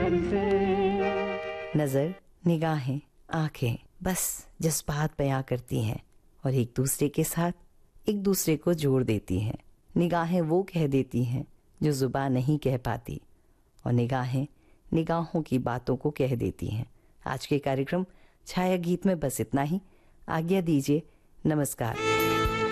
नजर से। नजर, निगाहें, आंखें बस जज्बात बयां करती हैं और एक दूसरे के साथ एक दूसरे को जोड़ देती हैं। निगाहें वो कह देती हैं जो जुबान नहीं कह पाती और निगाहें निगाहों की बातों को कह देती हैं। आज के कार्यक्रम छाया गीत में बस इतना ही। आज्ञा दीजिए, नमस्कार।